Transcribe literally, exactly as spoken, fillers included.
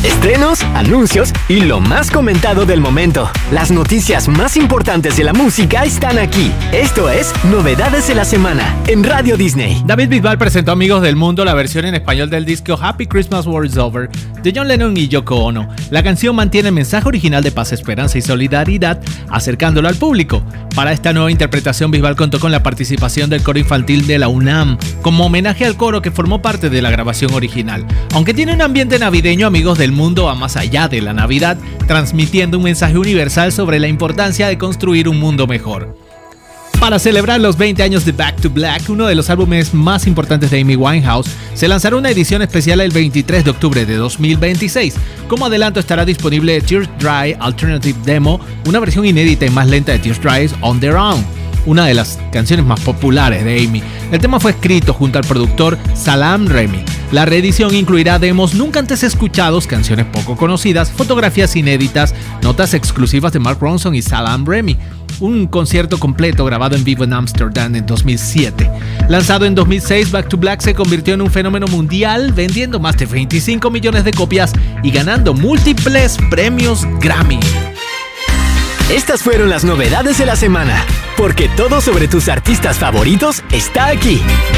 Estrenos, anuncios y lo más comentado del momento. Las noticias más importantes de la música están aquí. Esto es Novedades de la Semana en Radio Disney. David Bisbal presentó a Amigos del Mundo, la versión en español del disco Happy Christmas War is Over de John Lennon y Yoko Ono. La canción mantiene el mensaje original de paz, esperanza y solidaridad, acercándolo al público. Para esta nueva interpretación, Bisbal contó con la participación del coro infantil de la UNAM, como homenaje al coro que formó parte de la grabación original. Aunque tiene un ambiente navideño, Amigos del Mundo va más allá de la Navidad, transmitiendo un mensaje universal sobre la importancia de construir un mundo mejor. Para celebrar los veinte años de Back to Black, uno de los álbumes más importantes de Amy Winehouse, se lanzará una edición especial el veintitrés de octubre de dos mil veintiséis. Como adelanto estará disponible Tears Dry Alternative Demo, una versión inédita y más lenta de Tears Dry On Their Own, una de las canciones más populares de Amy. El tema fue escrito junto al productor Salaam Remi. La reedición incluirá demos nunca antes escuchados, canciones poco conocidas, fotografías inéditas, notas exclusivas de Mark Ronson y Salaam Remi. Un concierto completo grabado en vivo en Ámsterdam en dos mil siete. Lanzado en dos mil seis, Back to Black se convirtió en un fenómeno mundial, vendiendo más de veinticinco millones de copias y ganando múltiples premios Grammy. Estas fueron las novedades de la semana, porque todo sobre tus artistas favoritos está aquí.